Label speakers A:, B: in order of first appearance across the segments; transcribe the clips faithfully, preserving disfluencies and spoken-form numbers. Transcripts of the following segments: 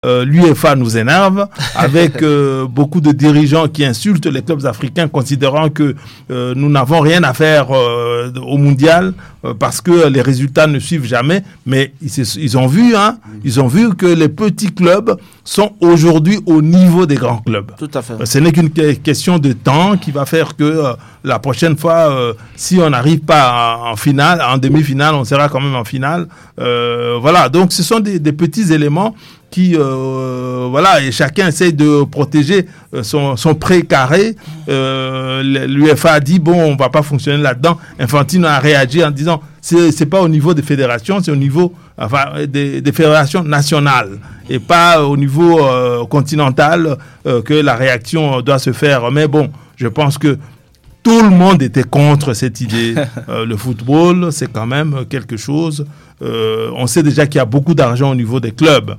A: Euh, l'UEFA nous énerve avec euh, beaucoup de dirigeants qui insultent les clubs africains considérant que euh, nous n'avons rien à faire euh, au mondial euh, parce que les résultats ne suivent jamais. Mais ils, ils ont vu, hein, ils ont vu que les petits clubs sont aujourd'hui au niveau des grands clubs.
B: Tout à fait.
A: Euh, ce n'est qu'une question de temps qui va faire que euh, la prochaine fois, euh, si on n'arrive pas en, en finale, en demi-finale, on sera quand même en finale. Euh, voilà, donc ce sont des, des petits éléments qui, euh, voilà, et chacun essaye de protéger euh, son, son pré-carré. Euh, L'UEFA a dit, bon, on ne va pas fonctionner là-dedans. Infantino a réagi en disant, c'est, c'est pas au niveau des fédérations, c'est au niveau enfin, des, des fédérations nationales et pas au niveau euh, continental euh, que la réaction doit se faire. Mais bon, je pense que tout le monde était contre cette idée. Euh, le football, c'est quand même quelque chose. Euh, on sait déjà qu'il y a beaucoup d'argent au niveau des clubs.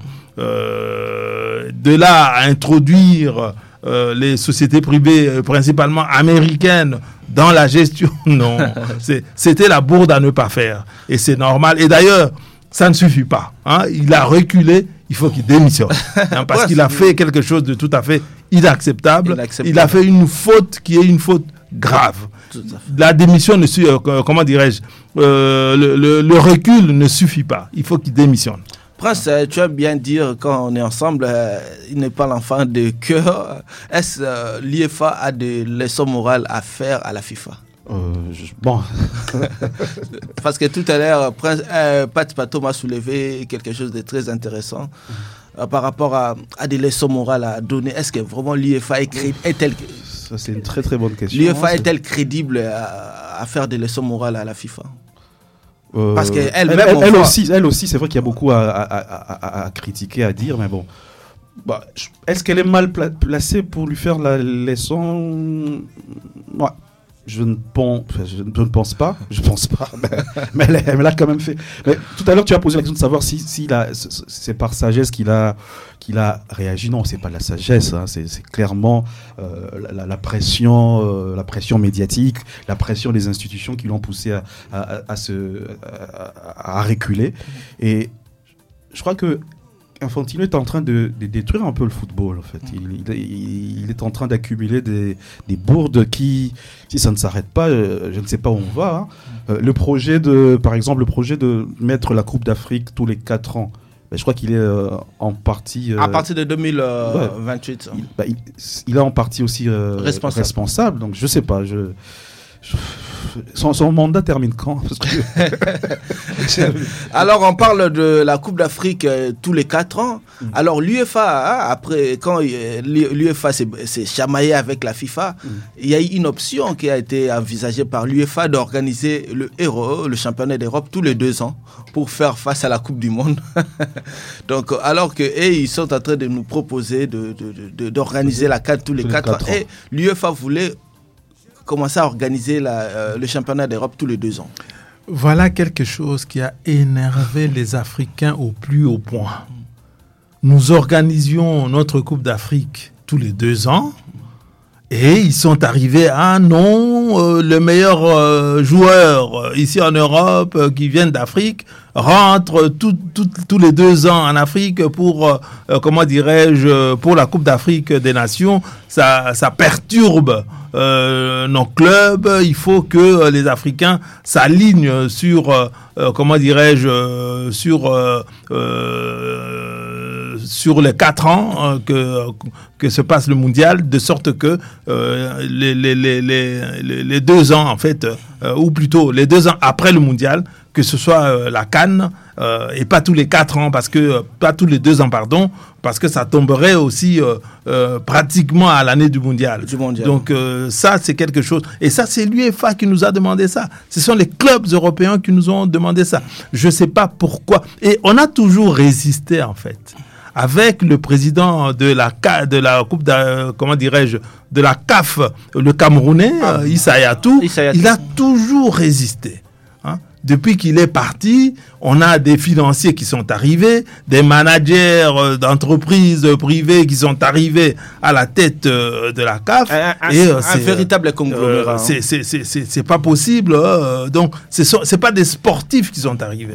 A: Euh, de là à introduire euh, les sociétés privées, euh, principalement américaines, dans la gestion, non. C'est, c'était la bourde à ne pas faire. Et c'est normal. Et d'ailleurs, ça ne suffit pas. Hein. Il a reculé, il faut qu'il démissionne. Hein, parce ouais, qu'il a fait quelque chose de tout à fait inacceptable. inacceptable. Il a fait une faute qui est une faute grave. La démission ne suffit, euh, comment dirais-je, euh, le, le, le recul ne suffit pas. Il faut qu'il démissionne.
B: Prince, tu as bien dire quand on est ensemble, euh, il n'est pas l'enfant de cœur. Est-ce que euh, l'U E F A a des leçons morales à faire à la FIFA?
C: euh, je, Bon.
B: Parce que tout à l'heure, Prince, euh, Pat Pato m'a soulevé quelque chose de très intéressant euh, par rapport à, à des leçons morales à donner. Est-ce que vraiment l'U E F A est crédible? Est-elle...
C: Ça, c'est une très très bonne question.
B: L'U E F A est-elle crédible à, à faire des leçons morales à la FIFA?
C: Euh,
B: Parce qu'elle
C: elle, elle, elle, aussi, elle aussi, c'est vrai qu'il y a beaucoup à, à, à, à, à critiquer, à dire, mais bon. Bah, est-ce qu'elle est mal pla- placée pour lui faire la leçon? Ouais. Je ne pense, je ne pense pas, je pense pas, mais, mais elle, elle l'a quand même fait. Mais tout à l'heure, tu as posé la question de savoir si, si la, c'est par sagesse qu'il a, qu'il a réagi. Non, c'est pas de la sagesse, hein, c'est, c'est clairement euh, la, la pression, euh, la pression médiatique, la pression des institutions qui l'ont poussé à, à, à, se, à, à reculer. Et je crois que Infantino est en train de, de détruire un peu le football, en fait. Il, il, il est en train d'accumuler des, des bourdes qui, si ça ne s'arrête pas, euh, je ne sais pas où on va. Hein. Euh, le projet de, par exemple, le projet de mettre la Coupe d'Afrique tous les quatre ans, ben, je crois qu'il est euh, en partie... Euh,
B: à partir de deux mille vingt-huit.
C: Ouais, il, ben, il, il est en partie aussi euh, responsable. responsable. Donc, je ne sais pas, je... je Son, son mandat termine quand? Parce que...
B: Alors, on parle de la Coupe d'Afrique euh, tous les quatre ans. Mm. Alors, l'UEFA, hein, après, quand euh, l'UEFA s'est, s'est chamaillé avec la FIFA, mm. il y a eu une option qui a été envisagée par l'UEFA d'organiser le Euro, le championnat d'Europe, tous les deux ans pour faire face à la Coupe du Monde. Donc, alors que eux, ils sont en train de nous proposer de, de, de, de, d'organiser la CAN tous les quatre ans. Et l'UEFA voulait commencer à organiser la, euh, le championnat d'Europe tous les deux ans.
A: Voilà quelque chose qui a énervé les Africains au plus haut point. Nous organisions notre Coupe d'Afrique tous les deux ans et ils sont arrivés, ah non, euh, le meilleur euh, joueur euh, ici en Europe euh, qui vient d'Afrique rentre tout, tout, tous les deux ans en Afrique pour, euh, comment dirais-je, pour la Coupe d'Afrique des Nations. Ça, ça perturbe euh, nos clubs. Il faut que les Africains s'alignent sur, euh, comment dirais-je, euh, sur, euh, euh, sur les quatre ans euh, que, que se passe le mondial, de sorte que euh, les, les, les, les, les deux ans, en fait, euh, ou plutôt les deux ans après le mondial, que ce soit euh, la CAN euh, et pas tous les quatre ans, parce que euh, pas tous les deux ans, pardon, parce que ça tomberait aussi euh, euh, pratiquement à l'année du mondial.
B: Du mondial.
A: Donc euh, ça, c'est quelque chose. Et ça, c'est l'UEFA qui nous a demandé ça. Ce sont les clubs européens qui nous ont demandé ça. Je ne sais pas pourquoi. Et on a toujours résisté, en fait. Avec le président de la, de la Coupe, de, comment dirais-je, de la C A F, le Camerounais, ah, euh, Issa Hayatou, il a toujours résisté. Hein? Depuis qu'il est parti, on a des financiers qui sont arrivés, des managers d'entreprises privées qui sont arrivés à la tête de la C A F.
B: Un, un, et, un c'est, véritable conglomérat. Euh,
A: c'est, c'est, c'est, c'est, c'est pas possible. Euh, donc, ce n'est pas des sportifs qui sont arrivés.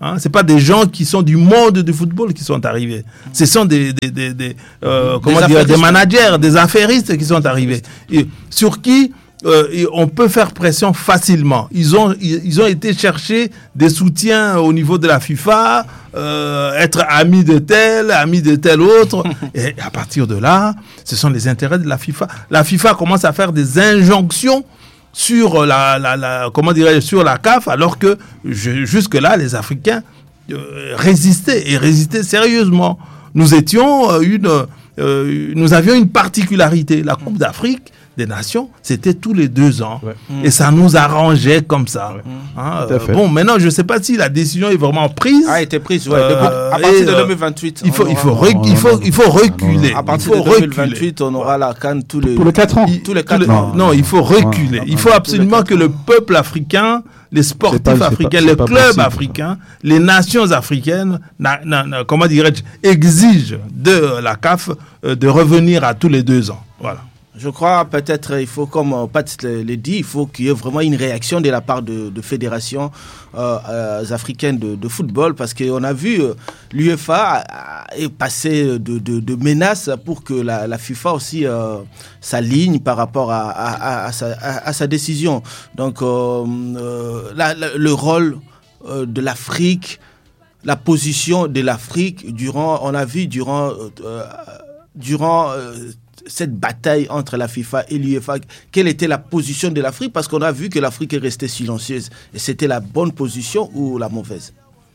A: Hein, c'est pas des gens qui sont du monde du football qui sont arrivés. Ce sont des, des, des, des, euh, comment dire, des managers, des affairistes qui sont arrivés. Et sur qui euh, on peut faire pression facilement. Ils ont, ils, ils ont été chercher des soutiens au niveau de la FIFA, euh, être amis de tel, amis de tel autre. Et à partir de là, ce sont les intérêts de la FIFA. La FIFA commence à faire des injonctions sur la, la, la comment dirais-je, sur la C A F, alors que je, jusque-là, les Africains euh, résistaient et résistaient sérieusement. Nous étions euh, une, euh, nous avions une particularité. La Coupe d'Afrique des Nations, c'était tous les deux ans, ouais. Et ça nous arrangeait comme ça. Ouais. Hein, euh, bon, maintenant, je ne sais pas si la décision est vraiment prise.
B: A été prise, ouais. Euh, à partir de deux mille vingt-huit.
A: Il faut, il faut, rec- il faut, il faut reculer.
B: À partir de deux mille vingt-huit, on aura la CAN tous les
C: pour les quatre ans.
B: Il, tous les quatre
A: ans. Non, non, il faut reculer. Non, non, il faut absolument que le peuple africain, les sportifs pas, africains, pas, les clubs possible. africains, les nations africaines, na, na, na, comment dirais-je, exigent de la C A F euh, de revenir à tous les deux ans. Voilà.
B: Je crois peut-être il faut, comme Pat le dit, il faut qu'il y ait vraiment une réaction de la part de, de fédérations euh, euh, africaines de, de football, parce qu'on a vu euh, l'U F A est passé de, de, de menaces pour que la, la FIFA aussi euh, s'aligne par rapport à, à, à, à, sa, à, à sa décision. Donc euh, euh, la, la, le rôle euh, de l'Afrique, la position de l'Afrique durant, on a vu durant euh, durant euh, cette bataille entre la FIFA et l'U E F A, quelle était la position de l'Afrique, parce qu'on a vu que l'Afrique est restée silencieuse. Et c'était la bonne position ou la mauvaise?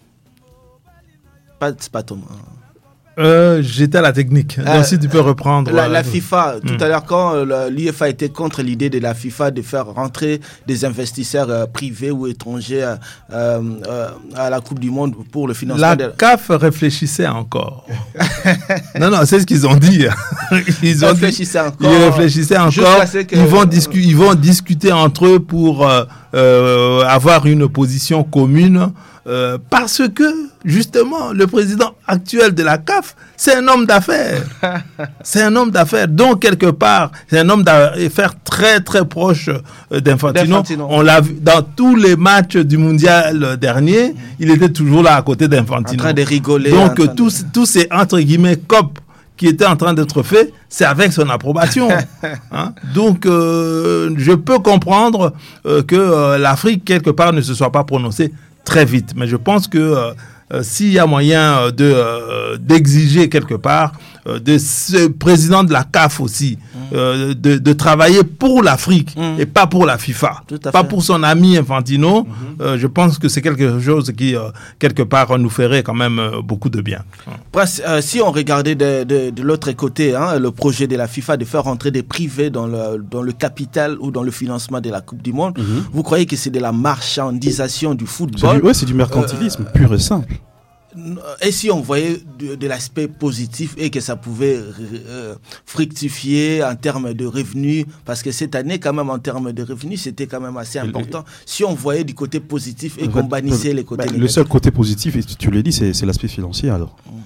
B: Pas, pas Thomas.
A: Euh, j'étais à la technique. Donc, euh, si tu peux reprendre.
B: La, la FIFA, tout hum. à l'heure, quand euh, l'U E F A était contre l'idée de la FIFA de faire rentrer des investisseurs euh, privés ou étrangers euh, euh, à la Coupe du Monde pour le financement.
A: La
B: de...
A: C A F réfléchissait encore. non, non, c'est ce qu'ils ont dit. Ils ont
B: réfléchissaient
A: dit,
B: encore.
A: Ils réfléchissaient encore. Que... Ils, vont discu- ils vont discuter entre eux pour euh, euh, avoir une position commune. Euh, parce que, justement, le président actuel de la C A F, c'est un homme d'affaires. C'est un homme d'affaires. Donc, quelque part, c'est un homme d'affaires très, très proche d'Infantino. d'Infantino. On l'a vu dans tous les matchs du mondial dernier, mmh. il était toujours là à côté d'Infantino.
B: En train de rigoler.
A: Donc, tous, de... tous ces, entre guillemets, copes qui étaient en train d'être faits, c'est avec son approbation. Hein? Donc, euh, je peux comprendre euh, que euh, l'Afrique, quelque part, ne se soit pas prononcée très vite. Mais je pense que euh, euh, s'il y a moyen de, euh, d'exiger quelque part euh, de ce président de la C A F aussi, mmh. euh, de, de travailler pour l'Afrique mmh. et pas pour la FIFA, pas fait. Pour son ami Infantino, mmh. euh, je pense que c'est quelque chose qui, euh, quelque part, nous ferait quand même euh, beaucoup de bien.
B: Presque, euh, si on regardait de, de, de l'autre côté, hein, le projet de la FIFA de faire rentrer des privés dans le, dans le capital ou dans le financement de la Coupe du Monde, mmh. vous croyez que c'est de la marchandisation du football?
C: Oui, c'est du mercantilisme euh, pur et simple.
B: Et si on voyait de, de l'aspect positif et que ça pouvait euh, fructifier en termes de revenus, parce que cette année, quand même, en termes de revenus, c'était quand même assez important. Si on voyait du côté positif et qu'on bannissait les côtés
C: bah,
B: négatifs.
C: Le seul côté positif, et tu l'as dit, c'est, c'est l'aspect financier, alors. Mmh.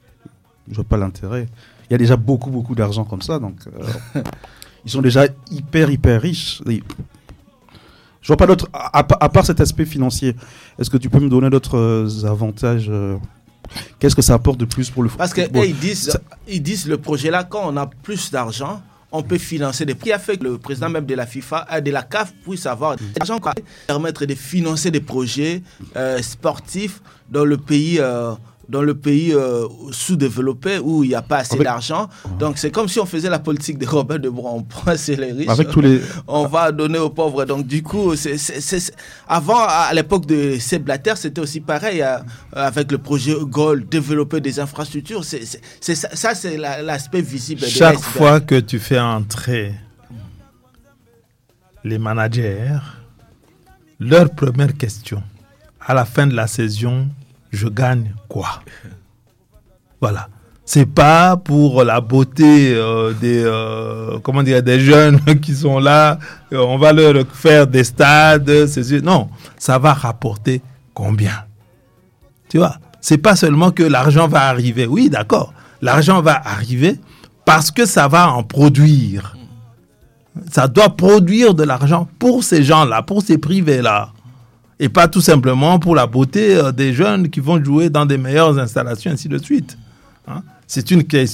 C: Je vois pas l'intérêt. Il y a déjà beaucoup, beaucoup d'argent comme ça, donc euh, ils sont déjà hyper, hyper riches. Je vois pas d'autres, à, à part cet aspect financier. Est-ce que tu peux me donner d'autres euh, avantages euh, Qu'est-ce que ça apporte de plus pour le
B: football? Parce qu'ils disent, ça... ils disent le projet là, quand on a plus d'argent, on peut financer des prix. A fait que le président même de la FIFA, de la C A F, puisse avoir de l'argent qui permettre de financer des projets euh, sportifs dans le pays. Euh, dans le pays euh, sous-développé où il n'y a pas assez avec... d'argent. Donc, c'est comme si on faisait la politique de Robert de Bois. On prend c'est les riches,
C: avec tous les...
B: on va donner aux pauvres. Donc, du coup, c'est, c'est, c'est... avant, à l'époque de Sepp Blatter, c'était aussi pareil euh, avec le projet Goal, développer des infrastructures. C'est, c'est, c'est, ça, ça, c'est la, l'aspect visible.
A: Chaque
B: de
A: fois que tu fais entrer les managers, leur première question, à la fin de la saison, je gagne quoi? Voilà. C'est pas pour la beauté euh, des euh, comment dire des jeunes qui sont là. Euh, on va leur faire des stades. C'est, non, ça va rapporter combien? Tu vois? C'est pas seulement que l'argent va arriver. Oui, d'accord. L'argent va arriver parce que ça va en produire. Ça doit produire de l'argent pour ces gens-là, pour ces privés-là. et pas tout simplement pour la beauté euh, des jeunes qui vont jouer dans des meilleures installations, ainsi de suite. Hein? C'est une question